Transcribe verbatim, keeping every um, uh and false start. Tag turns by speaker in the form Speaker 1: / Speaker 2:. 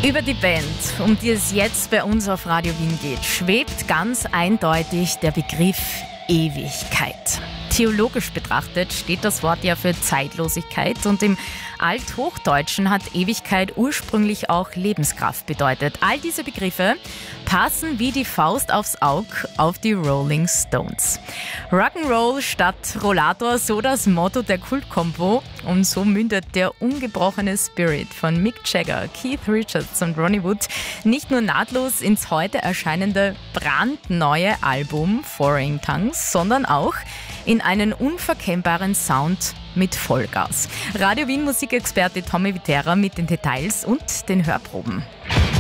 Speaker 1: Über die Band, um die es jetzt bei uns auf Radio Wien geht, schwebt ganz eindeutig der Begriff Ewigkeit. Theologisch betrachtet steht das Wort ja für Zeitlosigkeit und im Althochdeutschen hat Ewigkeit ursprünglich auch Lebenskraft bedeutet. All diese Begriffe passen wie die Faust aufs Auge auf die Rolling Stones. Rock'n'Roll statt Rollator, so das Motto der Kultkombo, und so mündet der ungebrochene Spirit von Mick Jagger, Keith Richards und Ronnie Wood nicht nur nahtlos ins heute erscheinende brandneue Album Foreign Tongues, sondern auch in einen unverkennbaren Sound mit Vollgas. Radio Wien Musikexperte Tommy Viterra mit den Details und den Hörproben.